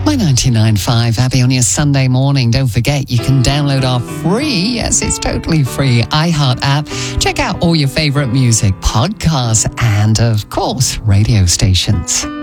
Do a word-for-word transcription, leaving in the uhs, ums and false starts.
My ninety-nine point five, Abby, on your Sunday morning. Don't forget, you can download our free, yes, it's totally free, iHeart app. Check out all your favorite music, podcasts, and, of course, radio stations.